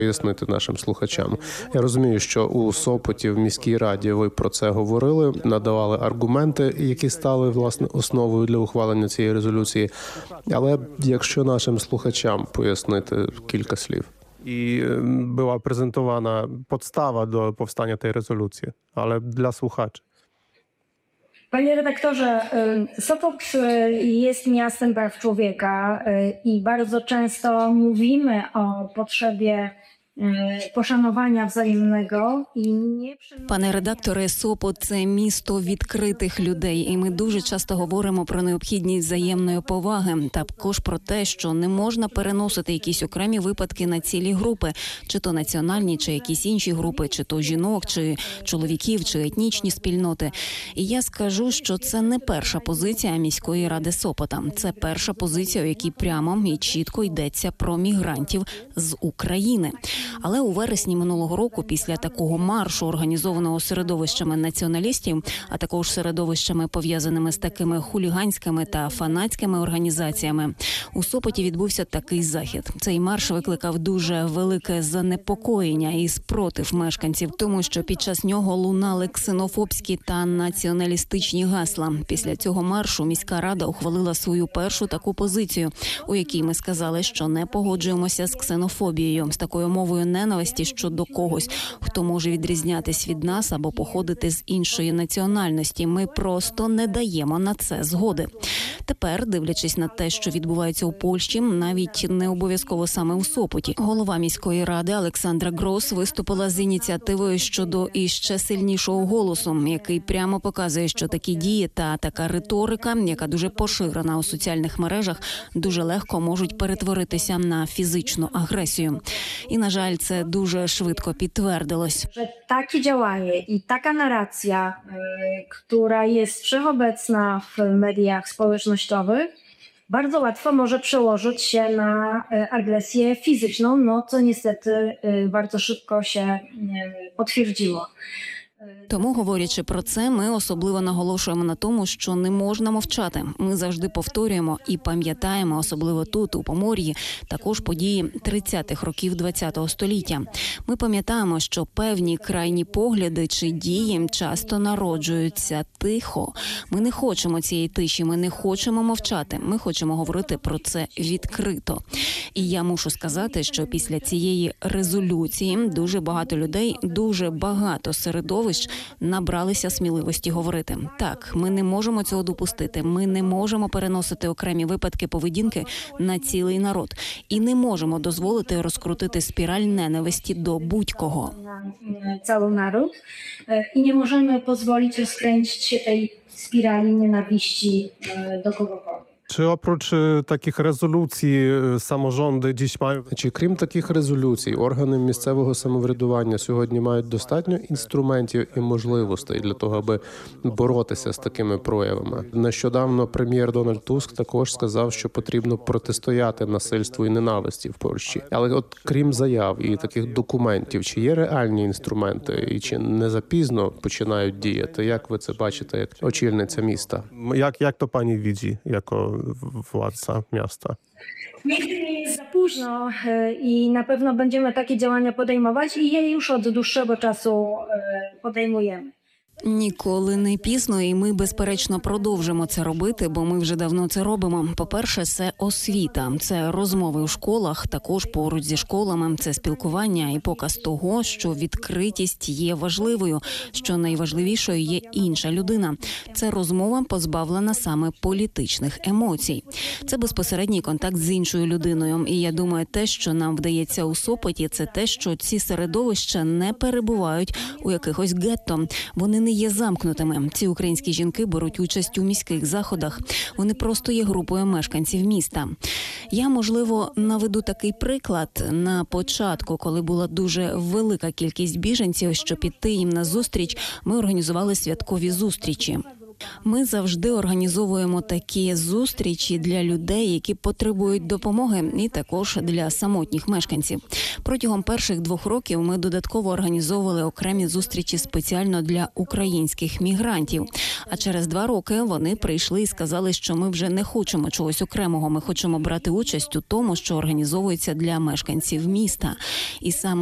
Пояснити нашим слухачам. Я розумію, що у Сопоті в міській раді ви про це говорили, надавали аргументи, які стали, власне, основою для ухвалення цієї резолюції. Але якщо нашим слухачам пояснити кілька слів. I była prezentowana podstawa do powstania tej rezolucji, ale dla słuchaczy. Panie redaktorze, Sopot jest miastem praw człowieka i bardzo często mówimy o potrzebie poszanowania wzajemnego і не Пане редакторе, Сопот – це місто відкритих людей, і ми дуже часто говоримо про необхідність взаємної поваги, також про те, що не можна переносити якісь окремі випадки на цілі групи, чи то національні, чи якісь інші групи, чи то жінок, чи чоловіків, чи етнічні спільноти. І я скажу, що це не перша позиція міської ради Сопота. Це перша позиція, у якій прямо і чітко йдеться про мігрантів з України. Але у вересні минулого року, після такого маршу, організованого середовищами націоналістів, а також середовищами, пов'язаними з такими хуліганськими та фанатськими організаціями, у Сопоті відбувся такий захід. Цей марш викликав дуже велике занепокоєння і спротив мешканців, тому що під час нього лунали ксенофобські та націоналістичні гасла. Після цього маршу міська рада ухвалила свою першу таку позицію, у якій ми сказали, що не погоджуємося з ксенофобією, з такою мовою ненависті щодо когось, хто може відрізнятись від нас або походити з іншої національності. Ми просто не даємо на це згоди. Тепер, дивлячись на те, що відбувається у Польщі, навіть не обов'язково саме у Сопоті, голова міської ради Олександра Грос виступила з ініціативою щодо іще сильнішого голосу, який прямо показує, що такі дії та така риторика, яка дуже поширена у соціальних мережах, дуже легко можуть перетворитися на фізичну агресію. І, на жаль, це дуже швидко підтвердилось. Takie działanie i taka narracja, która jest wszechobecna w mediach społecznościowych, bardzo łatwo może przełożyć się na agresję fizyczną, no co niestety bardzo szybko się potwierdziło. Тому, говорячи про це, ми особливо наголошуємо на тому, що не можна мовчати. Ми завжди повторюємо і пам'ятаємо, особливо тут, у Помор'ї, також події 30-х років ХХ століття. Ми пам'ятаємо, що певні крайні погляди чи дії часто народжуються тихо. Ми не хочемо цієї тиші, ми не хочемо мовчати, ми хочемо говорити про це відкрито. І я мушу сказати, що після цієї резолюції дуже багато людей, дуже багато середовищ набралися сміливості говорити. Так, ми не можемо цього допустити, ми не можемо переносити окремі випадки поведінки на цілий народ. І не можемо дозволити розкрутити спіраль ненависті до будь-кого. Cały naród i nie możemy pozwolić rozkręcić się tej spirali nienawiści do kogokolwiek. Czy oprócz takich rezolucji samorządy dziś mają... Чи крім таких резолюцій, органи місцевого самоврядування сьогодні мають достатньо інструментів і можливостей для того, аби боротися з такими проявами? Нещодавно прем'єр Дональд Туск також сказав, що потрібно протистояти насильству і ненависті в Польщі. Але от крім заяв і таких документів, чи є реальні інструменти і чи не запізно починають діяти? Як ви це бачите, як очільниця міста? Jak to pani widzi jako władca miasta? Nigdy nie jest za późno i na pewno będziemy takie działania podejmować i je już od dłuższego czasu podejmujemy. Ніколи не пізно, і ми, безперечно, продовжимо це робити, бо ми вже давно це робимо. По-перше, це освіта, це розмови у школах, також поруч зі школами, це спілкування і показ того, що відкритість є важливою, що найважливішою є інша людина. Це розмова, позбавлена саме політичних емоцій. Це безпосередній контакт з іншою людиною. І я думаю, те, що нам вдається у Сопоті, це те, що ці середовища не перебувають у якихось гетто. Вони не є замкнутими. Ці українські жінки беруть участь у міських заходах. Вони просто є групою мешканців міста. Я, можливо, наведу такий приклад. На початку, коли була дуже велика кількість біженців, щоб піти їм на зустріч, ми організували святкові зустрічі. Ми завжди організовуємо такі зустрічі для людей, які потребують допомоги, і також для самотніх мешканців. Протягом перших 2 років ми додатково організовували окремі зустрічі спеціально для українських мігрантів. А через 2 роки вони прийшли і сказали, що ми вже не хочемо чогось окремого, ми хочемо брати участь у тому, що організовується для мешканців міста. І саме